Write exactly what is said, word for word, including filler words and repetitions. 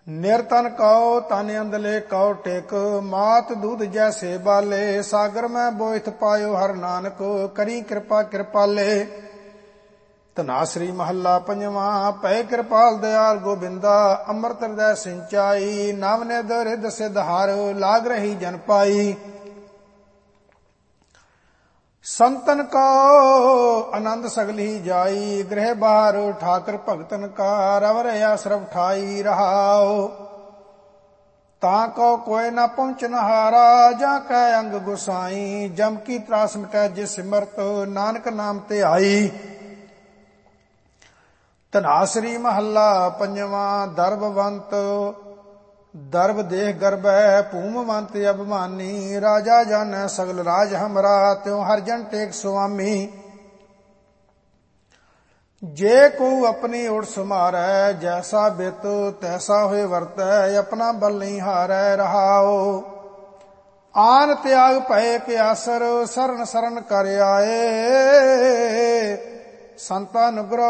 ਨਿਰਤਨ Q ਤਨ ਅੰਦਲੇ Q ਟੇਕ, ਮਾਤ ਦੂਧ ਜੈਸੇ ਬਾਲੇ, ਸਾਗਰ ਮੈਂ ਬੋਇਥ ਪਾਇਓ ਹਰ ਨਾਨਕ, ਕਰੀ ਕਿਰਪਾ ਕਿਰਪਾਲੇ। ਧਨਾਸਰੀ ਮਹੱਲਾ ਪੰਜਵਾਂ। ਭੈ ਕਿਰਪਾਲ ਦਿਆਲ ਗੋਬਿੰਦਾ, ਅੰਮ੍ਰਿਤ ਹਿਰਦੈ ਸਿੰਚਾਈ, ਨਵ ਨਿਧ ਰਿਧ ਸਿਧ ਹਰ, ਲਾਗ ਰਹੀ ਜਨ ਪਾਈ। ਸੰਤਨ ਕੋ ਆਨੰਦ ਸਗਲੀ ਜਾਈ, ਗ੍ਰਹਿ ਬਾਹਰ ਠਾਕਰ ਭਗਤਨ ਕਾ, ਰਵ ਰਹਾ ਸਰਬ ਠਾਈ ਰਹਾਉ। ਤਾਂ ਕੋ ਕੋਇ ਨਾ ਪਹੁੰਚਨ ਹਾਰਾ, ਜਾਂ ਕੈ ਅੰਗ ਗੁਸਾਈ, ਜਮ ਕੀ ਤਰਾਸ ਮਿਟੈ ਜਿਸ ਸਿਮਰਤ, ਨਾਨਕ ਨਾਮ ਤੇ ਆਈ। ਧਨਾਸਰੀ ਮਹੱਲਾ ਪੰਜਵਾਂ। ਦਰਬਵੰਤ ਦਰਬ ਦੇਹ ਗਰਬੈ, ਭੂਮਵੰਤ ਅਭਿਮਾਨੀ, ਰਾਜਾ ਜਾਣੈ ਸਗਲ ਰਾਜ ਹਮਰਾ, ਤਿਉ ਹਰ ਜਨ ਟੇਕ ਸੁਆਮੀ। ਜੇ ਕੋ ਆਪਣੀ ਓਟ ਸਮਾਰੈ, ਜੈਸਾ ਬਿਤ ਤੈਸਾ ਹੋਏ ਵਰਤੈ, ਆਪਣਾ ਬਲ ਨਹੀਂ ਹਾਰੈ ਰਹਾਉ। ਆਨ ਤਿਆਗ ਭਏ ਕੇ ਆਸਰ, ਸਰਨ ਸਰਨ ਕਰ ਆਏ, ਸੰਤਾਂ ਅਨੁਗ੍ਰਹ